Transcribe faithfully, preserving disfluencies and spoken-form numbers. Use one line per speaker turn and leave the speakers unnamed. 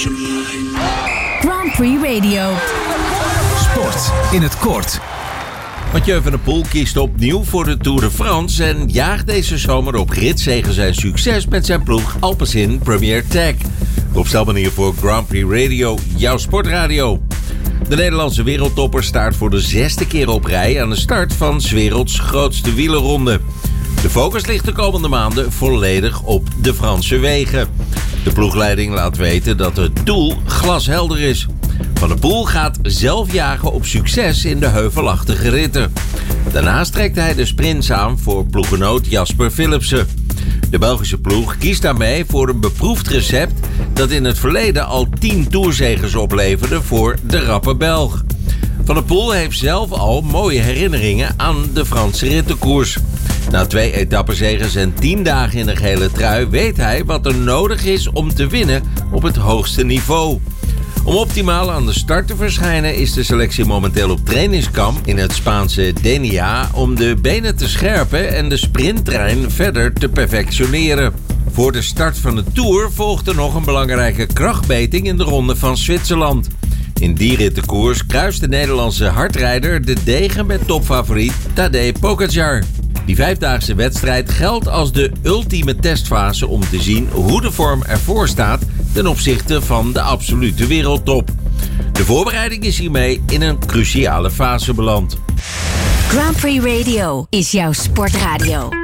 Grand Prix Radio.
Sport in het kort.
Mathieu van der Poel kiest opnieuw voor de Tour de France en jaagt deze zomer op ritzegen zijn succes met zijn ploeg Alpecin Premier Tech. Rob Stelman hier voor Grand Prix Radio, jouw sportradio. De Nederlandse wereldtopper staart voor de zesde keer op rij aan de start van 's werelds grootste wielerronde. De focus ligt de komende maanden volledig op de Franse wegen. De ploegleiding laat weten dat het doel glashelder is. Van der Poel gaat zelf jagen op succes in de heuvelachtige ritten. Daarnaast trekt hij de sprints aan voor ploeggenoot Jasper Philipsen. De Belgische ploeg kiest daarmee voor een beproefd recept dat in het verleden al tien toerzegers opleverde voor de rappe Belg. Van der Poel heeft zelf al mooie herinneringen aan de Franse rittenkoers. Na twee etappezeges en tien dagen in de gele trui weet hij wat er nodig is om te winnen op het hoogste niveau. Om optimaal aan de start te verschijnen is de selectie momenteel op trainingskamp in het Spaanse Denia om de benen te scherpen en de sprinttrein verder te perfectioneren. Voor de start van de Tour volgt er nog een belangrijke krachtmeting in de ronde van Zwitserland. In die rittenkoers kruist de Nederlandse hardrijder de degen met topfavoriet Tadej Pogačar. Die vijfdaagse wedstrijd geldt als de ultieme testfase om te zien hoe de vorm ervoor staat ten opzichte van de absolute wereldtop. De voorbereiding is hiermee in een cruciale fase beland.
Grand Prix Radio is jouw sportradio.